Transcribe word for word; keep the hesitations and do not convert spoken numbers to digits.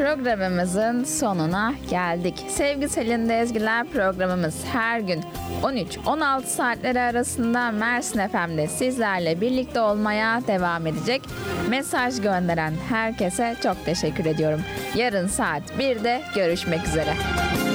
Programımızın sonuna geldik. Sevgi Selin'de Ezgiler programımız her gün on üç on altı saatleri arasında Mersin F M'de sizlerle birlikte olmaya devam edecek. Mesaj gönderen herkese çok teşekkür ediyorum. Yarın saat birde görüşmek üzere.